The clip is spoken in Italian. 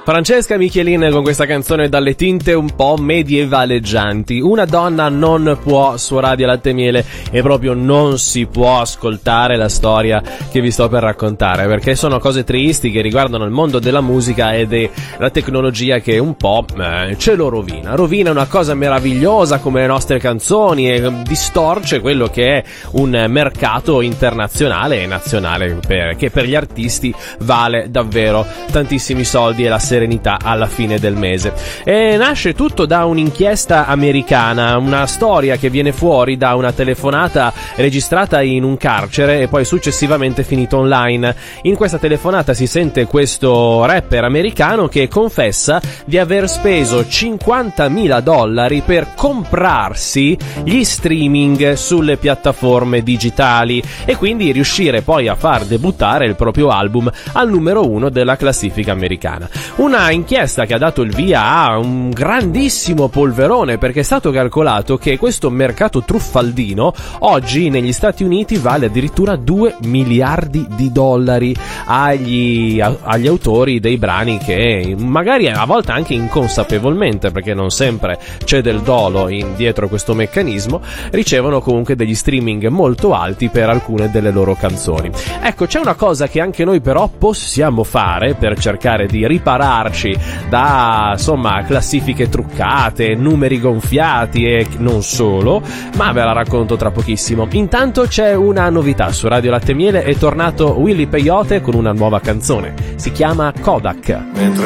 Francesca Michelin con questa canzone dalle tinte un po' medievaleggianti. Una donna non può su Radio Latte e Miele e proprio non si può ascoltare la storia che vi sto per raccontare, perché sono cose tristi che riguardano il mondo della musica ed è la tecnologia che un po' ce lo rovina una cosa meravigliosa come le nostre canzoni e distorce quello che è un mercato internazionale e nazionale che per gli artisti vale davvero tantissimi soldi e la serenità alla fine del mese. E nasce tutto da un'inchiesta americana, una storia che viene fuori da una telefonata registrata in un carcere e poi successivamente finita online. In questa telefonata si sente questo rapper americano che confessa di aver speso $50.000 per comprarsi gli streaming sulle piattaforme digitali e quindi riuscire poi a far debuttare il proprio album al numero 1 della classifica americana. Una inchiesta che ha dato il via a un grandissimo polverone, perché è stato calcolato che questo mercato truffaldino oggi negli Stati Uniti vale addirittura $2 miliardi agli autori dei brani che magari a volte anche inconsapevolmente, perché non sempre c'è del dolo dietro questo meccanismo, ricevono comunque degli streaming molto alti per alcune delle loro canzoni. Ecco, c'è una cosa che anche noi però possiamo fare per cercare di ripararci da classifiche truccate, numeri gonfiati e non solo, ma ve la racconto tra pochissimo. Intanto c'è una novità: su Radio Latte e Miele è tornato Willy Peyote con una nuova canzone, si chiama Kodak.